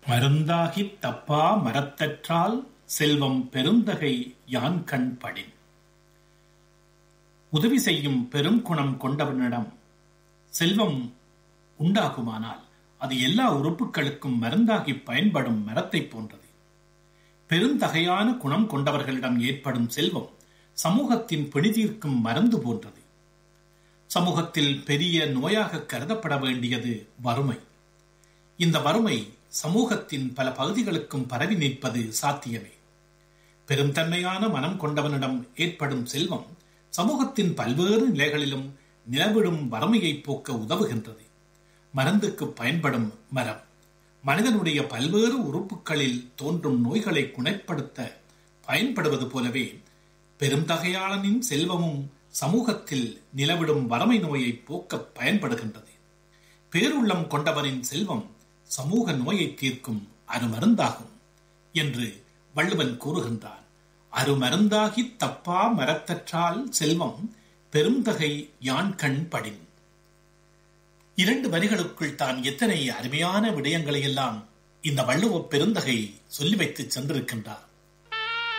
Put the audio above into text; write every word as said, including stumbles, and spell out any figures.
மருந்தாகித் தப்பா மரத்தற்றால் செல்வம் பெருந்தகை யான்கண் படின். உதவி செய்யும் பெருங்குணம் கொண்டவனிடம் செல்வம் உண்டாகுமானால் அது எல்லா உறுப்புகளுக்கும் மருந்தாகி பயன்படும் மரத்தை போன்றது. பெருந்தகையான குணம் கொண்டவர்களிடம் ஏற்படும் செல்வம் சமூகத்தின் பிணிதீர்க்கும் மருந்து போன்றது. சமூகத்தில் பெரிய நோயாக கருதப்பட வேண்டியது வறுமை. இந்த வறுமை சமூகத்தின் பல பகுதிகளுக்கும் பரவி நிற்பது சாத்தியமே. பெருந்தன்மையான மனம் கொண்டவனிடம் ஏற்படும் செல்வம் சமூகத்தின் பல்வேறு நிலைகளிலும் நிலவிடும் வறுமையை போக்க உதவுகின்றது. மருந்துக்கு பயன்படும் மரம் மனிதனுடைய பல்வேறு உறுப்புகளில் தோன்றும் நோய்களை குணப்படுத்த பயன்படுவது போலவே பெருந்தகையாளனின் செல்வமும் சமூகத்தில் நிலவிடும் வறுமை நோயை போக்க பயன்படுகின்றது. பேருள்ளம் கொண்டவனின் செல்வம் சமூக நோயை தீர்க்கும் அருமருந்தாகும் என்று வள்ளுவன் கூறுகின்றான். அருமருந்தாகி தப்பா மரத்தற்றால் செல்வம் பெருந்தகை யான்கண் படின். இரண்டு வரிகளுக்குள் தான் எத்தனை அருமையான விடயங்களை எல்லாம் இந்த வள்ளுவ பெருந்தகை சொல்லி வைத்து சென்றிருக்கின்றார்.